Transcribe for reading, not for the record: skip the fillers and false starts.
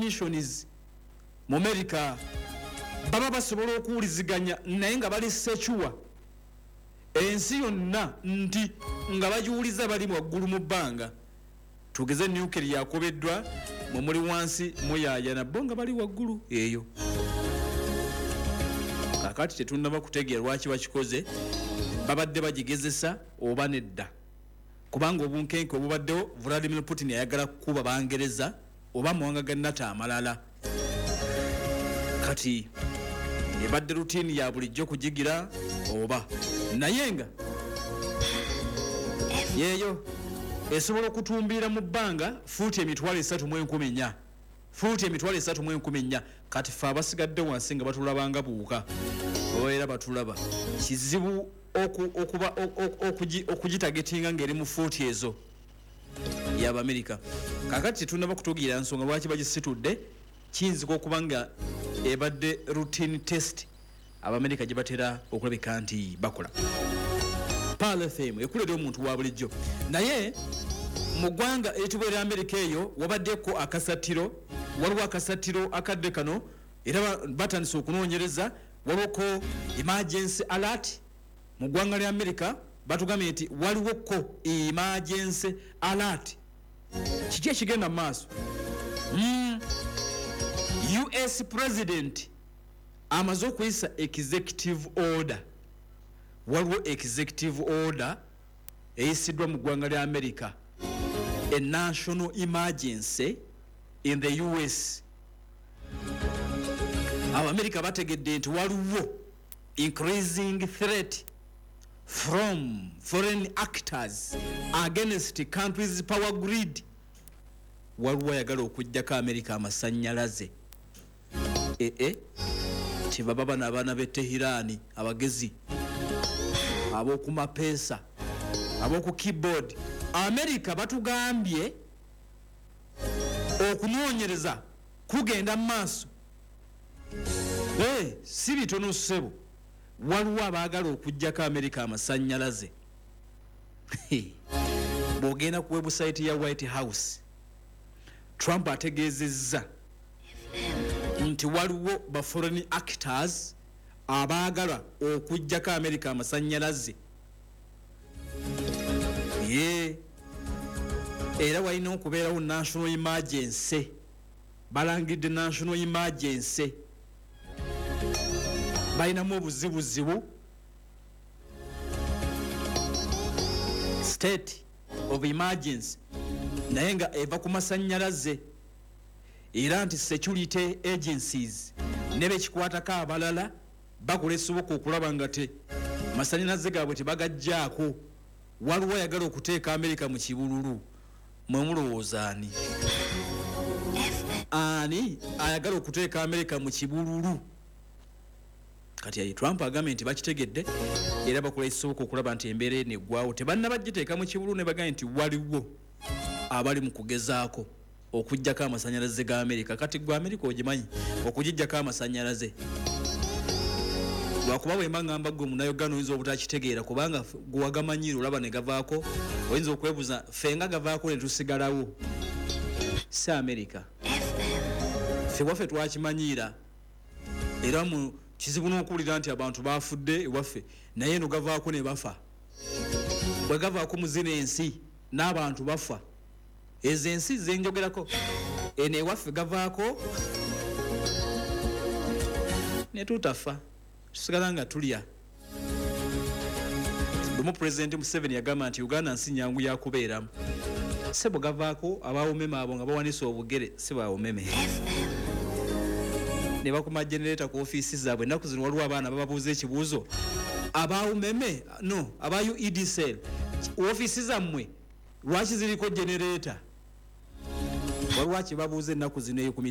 missions mu America baba basobola okuwuliziganya naye nga bali secure ensi yonna nti nga bajuliza bali waggulu mu bbanga tugeze nuclear yakobeddwa mu muli wansi muyaya nabbo nga bali waggulu eyo kakati tetunnaba kutegeera lwaki bakikoze babadde bagigezesa oba nedda kubanga obunkenke obubaddewo Vladimir Putin yayagala kuba Bangereza oba muwanga ga NATO amalala kati ebadde routine ya bulijjo kujigira oba naye nga yeyo esobola okutumbira mu bbanga fuuti emitwalo 3,400 fuuti emitwalo 3,400 kati fe abasigadde wansi nga batulabanga buuka oera batulaba kizibu okugitagetinga ng'eri mu fuuti ezo y'Abamerika kakati tetunnaba kutugira nsonga lwaki bagisitudde kiyinzika okuba nga ebadde routine test Abamerika gye batera okulabika nti bakola Pearl FM ekulera omuntu wa bulijjo naye mu ggwanga etubera Amerika eyo wabaddeko akasatiro waliwo akasatiro akadde kano era batandise okunoonyereza waliwo emergency alert mu ggwanga lya Amerika batugambye nti waliwo ko emergency alert kiki ekigenda mu maaso US President amaze okuyisa executive order waliwo executive order eyisiddwa mu ggwanga lya America a national emergency in the US Abamerika bategedde nti waliwo increasing threat from foreign actors against countries power grid waliwo yagala okujjako Amerika amasannyalaze tibaba bana abaana b'e Tehran abagezi aboku mapesa aboku keyboard Amerika batugambye okunoonyereza kugenda maaso si bitono ssebo waliwo abaagala okujjako Amerika amasannyalaze bw'ogenda ku website ya White House Trump ategeezezza nti waliwo ba foreign actors abaagala okujjako Amerika amasannyalaze era walina okubeerawo national emergency balangidde national emergency balinamu obuzibuzibu state of emergency naye nga eva ku masannyalaze era nti security agencies ne bekikwatako abalala bakola ekisoboka okulaba nga te masannyalaze gaabwe tebagajjaako waliwo yagala okuteeka Amerika mu kibululu mwe mulowooza ani ayagala okuteeka Amerika mu kibululu kati Trump agambye nti bakitegedde era bakola ekisoboka okulaba nti embeera eneggwawo tebannabagiteeka mu kibululu ne bagambye nti waliwo abali mu kugezaako okujjako amasannyalaze ga Amerika kati gwe Amerika ogimanyi okugijjako amasannyalaze lwakuba bwe mba ngamba gwe munayogano oyinza obutakitegeera kubanga gwe wagamanyira olaba ne gavaako oyinza okwebuuza ffe nga gavaako ne tusigalawo si Amerika ffe waffe twakimanyiira era mu kizibu n'okuwulira nti abantu baafudde ewaffe naye eno gavaako ne bafa bwe gavaako mu zino ensi n'abantu bafa ezo ensi zenjogerako eno ewaffe gavaako ne tutafa tusigala nga tulya lumu President Museveni yagamba nti Uganda nsi nyangu yakubeeramu sebo gavaako abaawumeme abo nga bawanise obugere si baawumeme ne bakuma generator ku ofiisi zaabwe ennaku zino waliwo abaana bababuuza ekibuuzo abaawumeme no aba UEDCL ofiisi zammwe lwaki ziriko generator waliwo kibabuuza ennaku zino eyo